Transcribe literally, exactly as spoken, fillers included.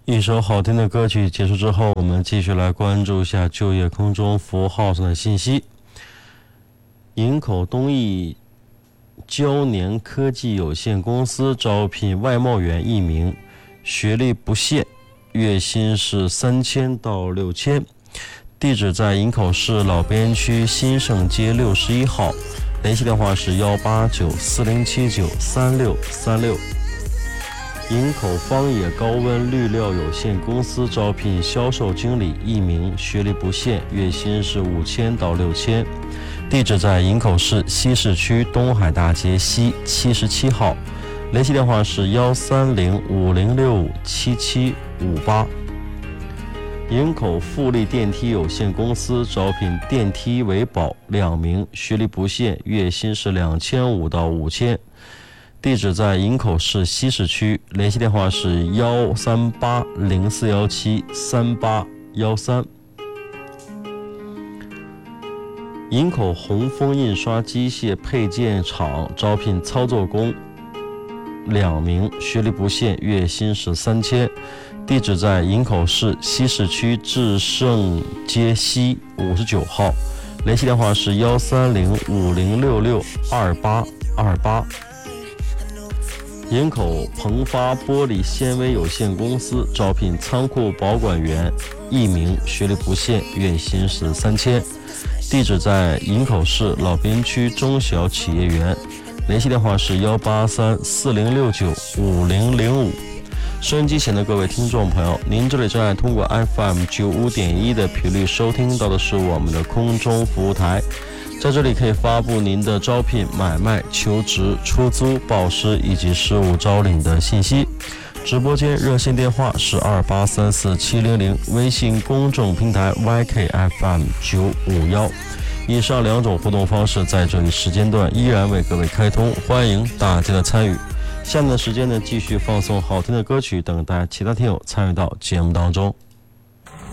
一首好听的歌曲结束之后，我们继续来关注一下就业空中服务号上的信息。营口东义交年科技有限公司招聘外贸员一名，学历不限，月薪是三千到六千，地址在营口市老边区新盛街六十一号，联系电话是幺八九四零七九三六三六。营口方野高温绿料有限公司招聘销售经理一名，学历不限，月薪是五千到六千，地址在营口市西市区东海大街西七十七号，联系电话是幺三零五零六五七七五八。营口富力电梯有限公司招聘电梯维保两名，学历不限，月薪是两千五到五千，地址在营口市西市区，联系电话是幺三八零四幺七三八幺三。营口红枫印刷机械配件厂招聘操作工两名，学历不限，月薪是三千，地址在营口市西市区至盛街西五十九号，联系电话是幺三零五零六六二八二八。营口鹏发玻璃纤维有限公司招聘仓库保管员一名，学历不限，月薪是三千，地址在营口市老边区中小企业园，联系电话是幺八三四零六九五零零五。收音机前的各位听众朋友，您这里正在通过 F M 九五点一 的频率收听到的是我们的空中服务台，在这里可以发布您的招聘、买卖、求职、出租、报失以及事务招领的信息。直播间热线电话是二八三四七零零，微信公众平台 Y K F M 九五一。以上两种互动方式在这一时间段依然为各位开通，欢迎大家的参与。下面的时间呢，继续放送好听的歌曲，等待其他听友参与到节目当中。